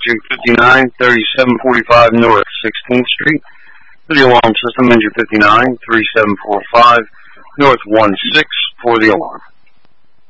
engine 59, 3745 North 16th Street. For the alarm system, engine 59, 3745 North 16 for the alarm.